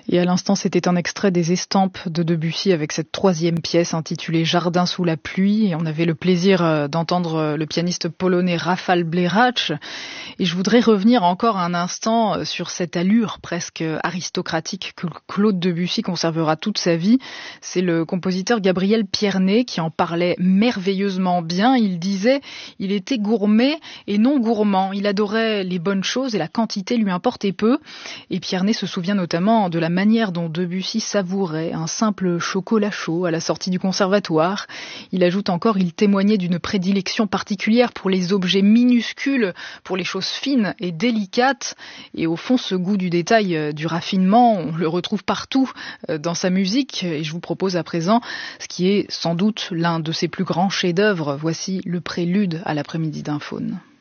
Et à l'instant, c'était un extrait des Estampes de Debussy avec cette troisième pièce intitulée Jardin sous la pluie. Et on avait le plaisir d'entendre le pianiste polonais Rafał Bléracz. Et je voudrais revenir encore un instant sur cette allure presque aristocratique que Claude Debussy conservera toute sa vie. C'est le compositeur Gabriel Pierné qui en parlait merveilleusement bien. Il disait, il était gourmet et non gourmand. Il adorait les bonnes choses et la quantité lui importait peu. Et Pierné se souvient notamment de la manière dont Debussy savourait un simple chocolat chaud à la sortie du conservatoire. Il ajoute encore, il témoignait d'une prédilection particulière pour les objets minuscules, pour les choses fines et délicates. Et au fond, ce goût du détail, du raffinement, on le retrouve partout dans sa musique. Et je vous propose à présent ce qui est sans doute l'un de ses plus grands chefs-d'œuvre. Voici le prélude à l'après-midi d'un faune.